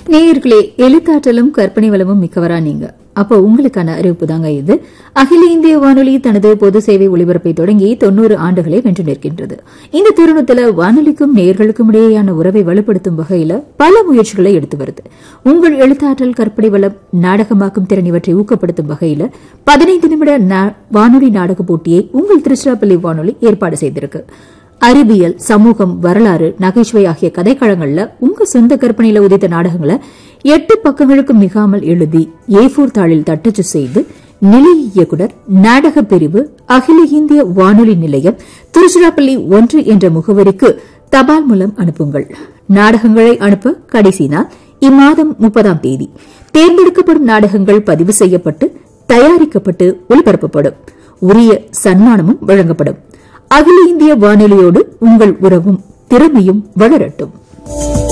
நேயர்களே, எழுத்தாற்றலும் கற்பனை வளமும் மிக்கவரா நீங்க? அப்போ உங்களுக்கான அறிவிப்பு தாங்க இது. அகில இந்திய வானொலி தனது பொது சேவை ஒலிபரப்பை தொடங்கி 90 ஆண்டுகளை வென்று நிற்கின்றது. இந்த தருணத்தில் வானொலிக்கும் நேயர்களுக்கும் இடையேயான உறவை வலுப்படுத்தும் வகையில் பல முயற்சிகளை எடுத்து வருது. உங்கள் எழுத்தாற்றல், கற்பனை வளம், நாடகமாக்கும் திறன் இவற்றை ஊக்கப்படுத்தும் வகையில் 15 நிமிட வானொலி நாடக போட்டியை உங்கள் திருச்சிராப்பள்ளி வானொலி ஏற்பாடு செய்திருக்கு. அறிவியல், சமூகம், வரலாறு, நகைச்சுவை ஆகிய கதைக்களங்கள்ல உங்க சொந்த கற்பனையில உதித்த நாடகங்களை 8 பக்கங்களுக்கு மிகாமல் எழுதி A4 தாளில் தட்டச்சு செய்து நிலைய இயக்குனர், நாடக பிரிவு, அகில இந்திய வானொலி நிலையம், திருச்சிராப்பள்ளி 1 என்ற முகவரிக்கு தபால் மூலம் அனுப்புங்கள். நாடகங்களை அனுப்ப கடைசி நாள் இம்மாதம் 30ஆம் தேதி. தேர்ந்தெடுக்கப்படும் நாடகங்கள் பதிவு செய்யப்பட்டு தயாரிக்கப்பட்டு ஒளிபரப்பப்படும். உரிய சன்மானமும் வழங்கப்படும். அகில இந்திய வானொலியோடு உங்கள் உறவும் திறமையும் வளரட்டும்.